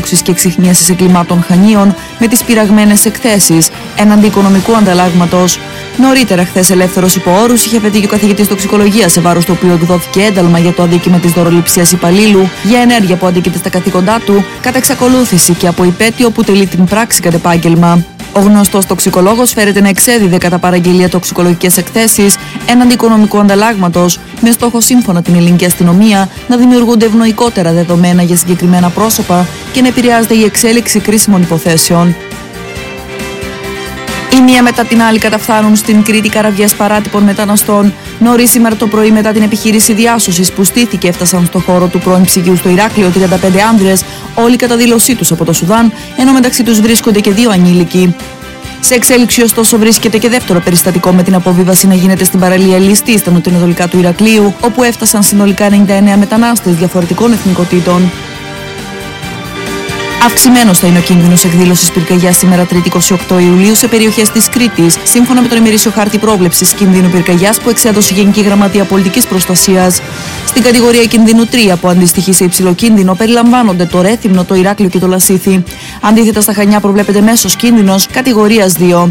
εξόντωξης και εξιχνίασης εγκλημάτων Χανίων με τις πειραγμένες εκθέσεις έναντι οικονομικού ανταλλάγματος. Νωρίτερα, χθες, ελεύθερος υπό όρους, είχε φετεί και ο καθηγητής τοξικολογίας, σε βάρος του οποίου εκδόθηκε ένταλμα για το αδίκημα της δωροληψίας υπαλλήλου για ενέργεια που αντίκειται στα καθήκοντά του, κατά εξακολούθηση και από υπέτειο που τελεί την πράξη κατ' επάγγελμα. Ο γνωστός τοξικολόγος φέρεται να εξέδιδε κατά παραγγελία τοξικολογικές εκθέσεις έναντι οικονομικού ανταλλάγματος, με στόχο, σύμφωνα την ελληνική αστυνομία, να δημιουργούνται ευνοϊκότερα δεδομένα για συγκεκριμένα πρόσωπα και να επηρεάζεται η εξέλιξη κρίσιμων υποθέσεων. Η μία μετά την άλλη καταφθάνουν στην Κρήτη καραβιές παράτυπων μεταναστών. Νωρίς σήμερα το πρωί, μετά την επιχείρηση διάσωσης που στήθηκε, έφτασαν στο χώρο του πρώην ψυγείου στο Ηράκλειο 35 άνδρες, όλοι κατά δήλωσή τους από το Σουδάν, ενώ μεταξύ τους βρίσκονται και 2 ανήλικοι. Σε εξέλιξη, ωστόσο, βρίσκεται και δεύτερο περιστατικό με την αποβίβαση να γίνεται στην παραλία Ληστή, στα νοτιοανατολικά του Ηρακλείου, όπου έφτασαν συνολικά 99 μετανάστες διαφορετικών εθνικοτήτων. Αυξημένος θα είναι ο κίνδυνος εκδήλωσης πυρκαγιάς σήμερα, Τρίτη 28 Ιουλίου, σε περιοχές της Κρήτης, σύμφωνα με τον ημερήσιο χάρτη πρόβλεψης κινδύνου πυρκαγιάς που εξέδωσε η Γενική Γραμματεία Πολιτικής Προστασίας. Στην κατηγορία κινδύνου 3, που αντιστοιχεί σε υψηλό κίνδυνο, περιλαμβάνονται το Ρέθυμνο, το Ηράκλειο και το Λασίθι. Αντίθετα, στα Χανιά προβλέπεται μέσος κίνδυνος κατηγορίας 2.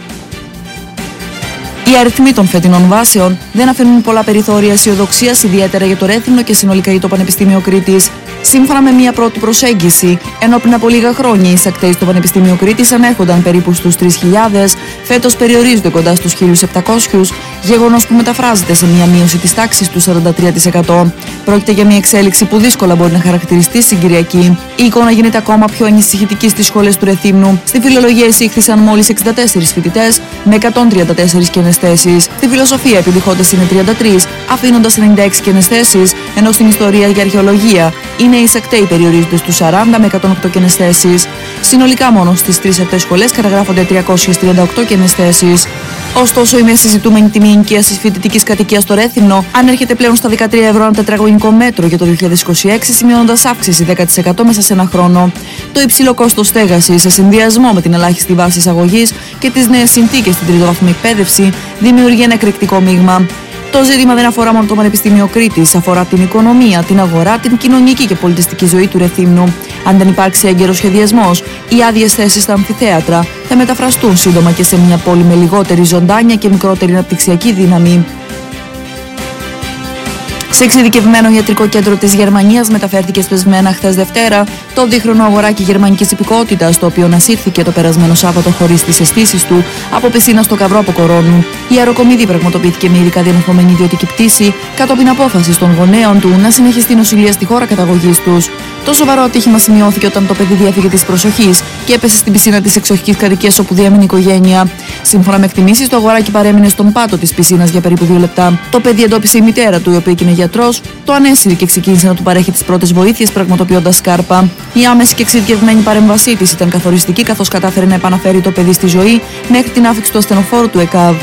Οι αριθμοί των φετινών βάσεων δεν αφήνουν πολλά περιθώρια αισιοδοξίας, ιδιαίτερα για το Ρέθυμνο και συνολικά για το Πανεπιστήμιο Κρήτης. Σύμφωνα με μια πρώτη προσέγγιση, ενώ πριν από λίγα χρόνια οι εισακτέοι στο Πανεπιστήμιο Κρήτης ανέρχονταν περίπου στους 3.000, φέτος περιορίζονται κοντά στους 1.700, γεγονός που μεταφράζεται σε μια μείωση της τάξης του 43%. Πρόκειται για μια εξέλιξη που δύσκολα μπορεί να χαρακτηριστεί συγκυριακή. Η εικόνα γίνεται ακόμα πιο ανησυχητική στις σχολές του Ρεθύμνου. Στη φιλολογία εισήχθησαν μόλις 64 φοιτητές, με 134 κενές θέσεις. Στη φιλοσοφία επιτυχώντες είναι 33, αφήνοντας 96 κενές θέσεις, ενώ στην ιστορία και αρχαιολογία οι νέοι εισακτέοι περιορίζονται στους 40 με 108 κενές θέσεις. Συνολικά μόνο στις 3 αυτές σχολές καταγράφονται 338 κενές θέσεις. Ωστόσο, η μέση ζητούμενη τιμή ενοικίασης φοιτητικής κατοικίας στο Ρέθυμνο ανέρχεται πλέον στα 13 ευρώ ανά τετραγωνικό μέτρο για το 2026, σημειώνοντας αύξηση 10% μέσα σε ένα χρόνο. Το υψηλό κόστος στέγασης, σε συνδυασμό με την ελάχιστη βάση εισαγωγής και τις νέες συνθήκες στην τριτοβάθμια εκπαίδευση, δημιουργεί ένα εκρηκτικό μείγμα. Το ζήτημα δεν αφορά μόνο το Πανεπιστήμιο Κρήτης, αφορά την οικονομία, την αγορά, την κοινωνική και πολιτιστική ζωή του Ρεθύμνου. Αν δεν υπάρξει έγκαιρος σχεδιασμός, οι άδειες θέσεις στα αμφιθέατρα θα μεταφραστούν σύντομα και σε μια πόλη με λιγότερη ζωντάνια και μικρότερη αναπτυξιακή δύναμη. Σε εξειδικευμένο ιατρικό κέντρο της Γερμανίας μεταφέρθηκε σπεσμένα χθες Δευτέρα το δίχρονο αγοράκι γερμανικής υπηκότητας, το οποίο ανασύρθηκε το περασμένο Σάββατο χωρίς τις αισθήσεις του από πισίνα στο Καβρό Αποκορώνου. Η αεροκομίδη πραγματοποιήθηκε με ειδικά διαμορφωμένη ιδιωτική πτήση κατόπιν απόφασης των γονέων του να συνεχιστεί νοσηλεία στη χώρα καταγωγής τους. Το σοβαρό ατύχημα σημειώθηκε όταν το παιδί διέφυγε της προσοχής και έπεσε στην πισίνα της εξοχικής κατοικίας όπου διέμενε η οικογένεια. Σύμφωνα με εκτιμήσεις, το αγοράκι παρέμεινε στον πάτο της πισίνας για περίπου 2 λεπτά. Το παιδί εντόπισε η μητέρα του, η οποία είναι γιατρός, το ανέσυρε και ξεκίνησε να του παρέχει τις πρώτες βοήθειες, πραγματοποιώντας σκάρπα. Η άμεση και εξειδικευμένη παρέμβασή της ήταν καθοριστική, καθώς κατάφερε να επαναφέρει το παιδί στη ζωή μέχρι την άφιξη του ασθενοφόρου του ΕΚΑΒ.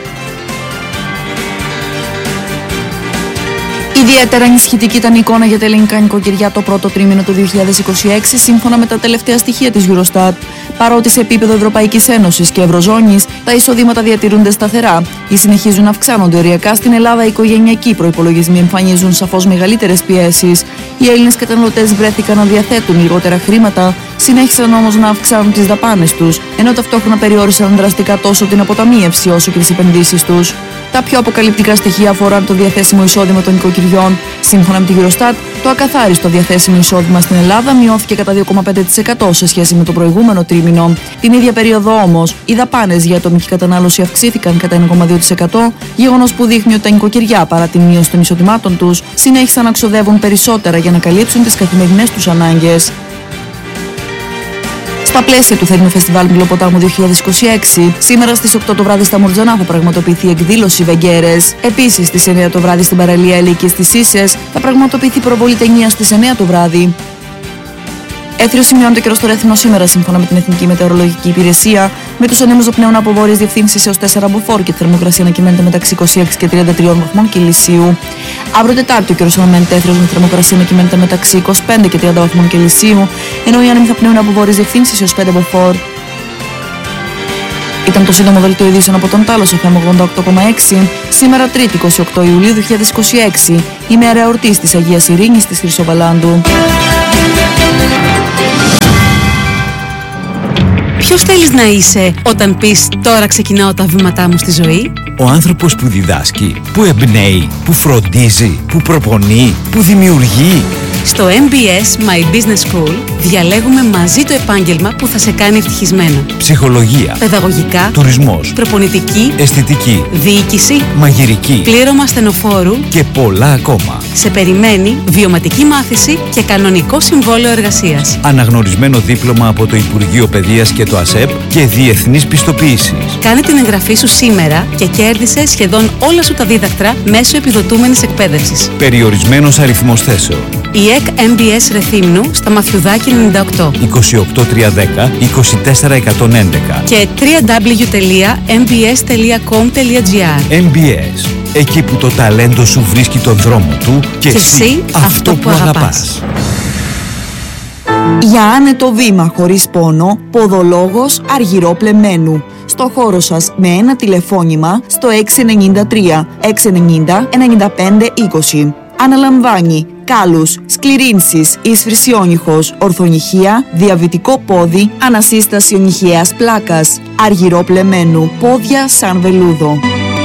Ιδιαίτερα ενισχυτική ήταν η εικόνα για τα ελληνικά νοικοκυριά το πρώτο τρίμηνο του 2026, σύμφωνα με τα τελευταία στοιχεία της Eurostat. Παρότι σε επίπεδο Ευρωπαϊκής Ένωσης και Ευρωζώνης τα εισοδήματα διατηρούνται σταθερά ή συνεχίζουν να αυξάνονται οριακά, στην Ελλάδα οι οικογενειακοί προϋπολογισμοί εμφανίζουν σαφώς μεγαλύτερες πιέσεις. Οι Έλληνες καταναλωτές βρέθηκαν να διαθέτουν λιγότερα χρήματα, συνέχισαν όμως να αυξάνουν τις δαπάνες τους, ενώ ταυτόχρονα περιόρισαν δραστικά τόσο την αποταμίευση όσο και τις επενδύσεις τους. Τα πιο αποκαλυπτικά στοιχεία αφορούν το διαθέσιμο εισόδημα των νοικοκυριών. Σύμφωνα με τη Eurostat, το ακαθάριστο διαθέσιμο εισόδημα στην Ελλάδα μειώθηκε κατά 2,5% σε σχέση με το προηγούμενο τρίμηνο. Την ίδια περίοδο όμως, οι δαπάνες για ατομική κατανάλωση αυξήθηκαν κατά 1,2%, γεγονός που δείχνει ότι τα νοικοκυριά, παρά την μείωση των εισοδημάτων τους, συνέχισαν να ξοδεύουν περισσότερα για να καλύψουν τις καθημερινές τους ανάγκες. Στα πλαίσια του θερινού φεστιβάλ Μιλοποτάμου 2026, σήμερα στις 8 το βράδυ στα Μουρτζανά θα πραγματοποιηθεί η εκδήλωση Βεγγέρες. Επίσης, στις 9 το βράδυ στην παραλία Ελίκης στις Ίσσες θα πραγματοποιηθεί προβολή ταινίας στις 9 το βράδυ. Έθριο σημειώνεται καιρό στο Ρέθυμνο σήμερα, σύμφωνα με την Εθνική Μετεωρολογική Υπηρεσία, με τους ανέμους δοπνέων από βόρειες διευθύνσεις έως 4 μποφόρ και τη θερμοκρασία να κυμαίνεται μεταξύ 26 και 33 βαθμών Κελσίου. Αύριο Τετάρτη ο καιρός αναμένεται έθριος με θερμοκρασία να κυμαίνεται μεταξύ 25 και 30 βαθμών Κελσίου, ενώ οι άνεμοι θα πνέουν από βόρειες διευθύνσεις έως 5 μποφόρ. Ήταν το σύντομο δελτίο ειδήσεων από τον Τάλος FM 88,6, σήμερα Τρίτη 28 Ιουλίου 2026, ημέρα εορτής της Αγίας Ειρήνης της Χρυσοβαλάντου. Ποιος θέλεις να είσαι όταν πεις «Τώρα ξεκινάω τα βήματά μου στη ζωή»? Ο άνθρωπος που διδάσκει, που εμπνέει, που φροντίζει, που προπονεί, που δημιουργεί. Στο MBS My Business School διαλέγουμε μαζί το επάγγελμα που θα σε κάνει ευτυχισμένο. Ψυχολογία, παιδαγωγικά, τουρισμός, προπονητική, αισθητική, διοίκηση, μαγειρική, πλήρωμα στενοφόρου και πολλά ακόμα. Σε περιμένει βιωματική μάθηση και κανονικό συμβόλαιο εργασίας. Αναγνωρισμένο δίπλωμα από το Υπουργείο Παιδείας και το ΑΣΕΠ και διεθνής πιστοποίησης. Κάνε την εγγραφή σου σήμερα και κέρδισε σχεδόν όλα σου τα δίδακτρα μέσω επιδοτούμενης εκπαίδευσης. Περιορισμένος αριθμός θέσεων. Η ΕΚ MBS Ρεθύμνου στα Μαθιουδάκη 98 28310 24111 και www.mbs.com.gr. MBS. Εκεί που το ταλέντο σου βρίσκει τον δρόμο του και εσύ αυτό που αγαπάς. Για άνετο βήμα χωρίς πόνο, ποδολόγος Αργυρό Πλεμένου. Στο χώρο σας με ένα τηλεφώνημα στο 693 690 95 20. Αναλαμβάνει κάλους, σκληρύνσεις, ισφρυσιόνυχος, ορθονυχία, διαβητικό πόδι, ανασύσταση ονυχαίας πλάκας. Αργυρό Πλεμένου, πόδια σαν βελούδο.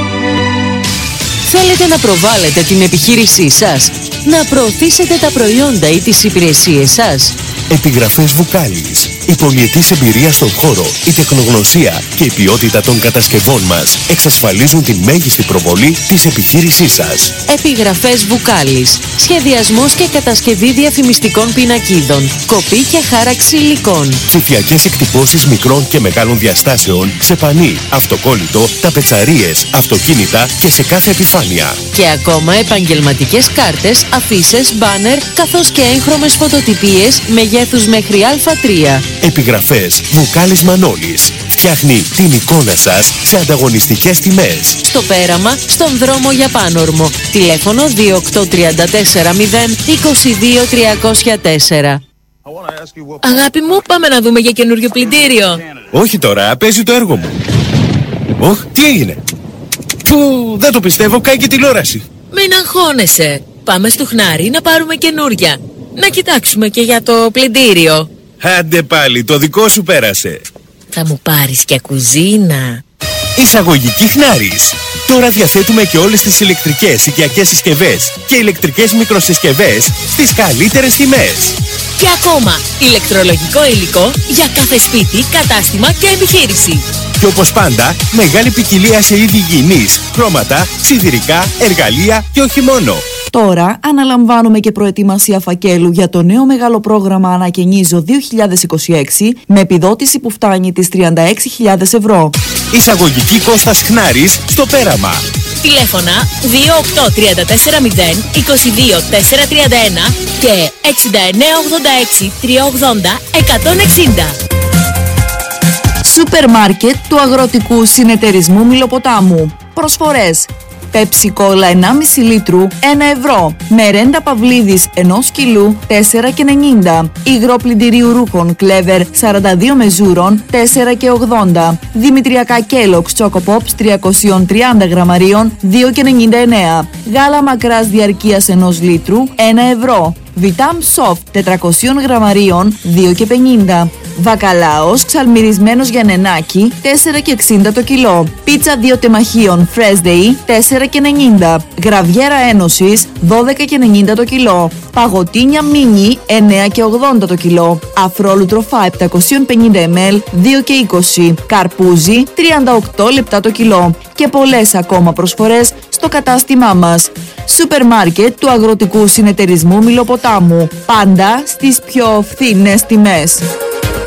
Θέλετε να προβάλλετε την επιχείρησή σας, να προωθήσετε τα προϊόντα ή τις υπηρεσίες σας? Επιγραφές Βουκάλης. Η πολυετής εμπειρία στον χώρο, η τεχνογνωσία και η ποιότητα των κατασκευών μας εξασφαλίζουν τη μέγιστη προβολή της επιχείρησής σας. Επιγραφές Βουκάλης. Σχεδιασμός και κατασκευή διαφημιστικών πινακίδων. Κοπή και χάραξη υλικών. Ψηφιακές εκτυπώσεις μικρών και μεγάλων διαστάσεων σε πανί, αυτοκόλλητο, ταπετσαρίες, αυτοκίνητα και σε κάθε επιφάνεια. Και ακόμα επαγγελματικές κάρτες, αφίσες, μπάνερ, καθώς και έγχρωμες φωτοτυπίες μεγέθους μέχρι Α3. Επιγραφές Βουκάλης Μανώλης. Φτιάχνει την εικόνα σας σε ανταγωνιστικές τιμές. Στο Πέραμα, στον δρόμο για Πάνορμο. Τηλέφωνο 28340 22304. Αγάπη μου, πάμε να δούμε για καινούριο πλυντήριο. Όχι τώρα, παίζει το έργο μου. Ωχ, τι έγινε? Δεν το πιστεύω, κάει και τηλεόραση. Μην αγχώνεσαι. Πάμε στο Χνάρι να πάρουμε καινούρια. Να κοιτάξουμε και για το πλυντήριο. Άντε πάλι, το δικό σου πέρασε. Θα μου πάρεις και κουζίνα. Εισαγωγική Χνάρης. Τώρα διαθέτουμε και όλες τις ηλεκτρικές οικιακές συσκευές και ηλεκτρικές μικροσυσκευές στις καλύτερες τιμές. Και ακόμα, ηλεκτρολογικό υλικό για κάθε σπίτι, κατάστημα και επιχείρηση. Και όπως πάντα, μεγάλη ποικιλία σε είδη υγιεινής, χρώματα, σιδηρικά, εργαλεία και όχι μόνο. Τώρα αναλαμβάνουμε και προετοιμασία φακέλου για το νέο μεγάλο πρόγραμμα Ανακαινίζω 2026 με επιδότηση που φτάνει τις 36.000 ευρώ. Εισαγωγική Κώστας Χνάρης στο Πέραμα. Τηλέφωνα 28340 22431 και 6986 380 160. Σούπερ μάρκετ του Αγροτικού Συνεταιρισμού Μιλοποτάμου. Προσφορές. Πέψη κόλλα 1,5 λίτρου 1 ευρώ. Μερέντα Παυλίδης 1 κιλού 4,90. Υγρό πλυντηρίου ρούχων Clever 42 μεζούρων 4,80. Δημητριακά Kellogg's Choco Pops 330 γραμμαρίων 2,99. Γάλα μακράς διαρκείας 1 λίτρου 1 ευρώ. Vitam Soft 400 γραμμαρίων 2,50. Βακαλάος ξαλμυρισμένος για νενάκι 4,60 το κιλό. Πίτσα 2 τεμαχίων Fresh Day 4,90. Γραβιέρα Ένωσης 12,90 το κιλό. Παγωτίνια Μίνι 9,80 το κιλό. Αφρόλουτρο Φα 750 ml 2,20. Καρπούζι 38 λεπτά το κιλό. Και πολλές ακόμα προσφορές στο κατάστημά μας. Σούπερ μάρκετ του Αγροτικού Συνεταιρισμού Μιλοποτάμου. Πάντα στις πιο φθηνές τιμές.